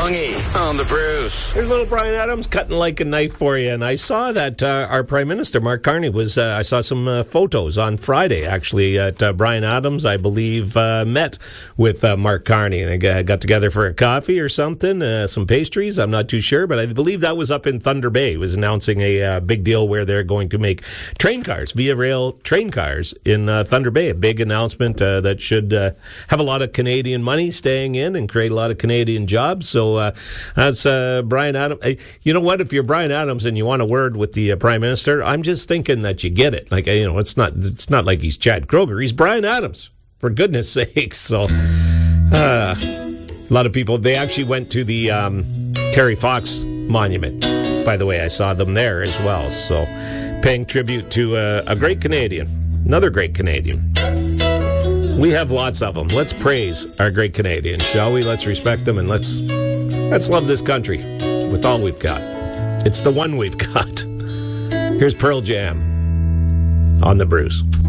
Bongie on the Bruce. Here's little Bryan Adams cutting like a knife for you. And I saw that our Prime Minister, Mark Carney, I saw some photos on Friday, actually, at Bryan Adams, I believe, met with Mark Carney. And they got together for a coffee or something, some pastries. I'm not too sure, but I believe that was up in Thunder Bay. He was announcing a big deal where they're going to make train cars, Via Rail train cars in Thunder Bay. A big announcement that should have a lot of Canadian money staying in and create a lot of Canadian jobs. So that's Bryan Adams. You know what? If you're Bryan Adams and you want a word with the Prime Minister, I'm just thinking that you get it. Like, it's not like he's Chad Kroger. He's Bryan Adams, for goodness sakes. So a lot of people, they actually went to the Terry Fox Monument. By the way, I saw them there as well. So paying tribute to a great Canadian, another great Canadian. We have lots of them. Let's praise our great Canadians, shall we? Let's respect them, and let's love this country with all we've got. It's the one we've got. Here's Pearl Jam on the Bruce.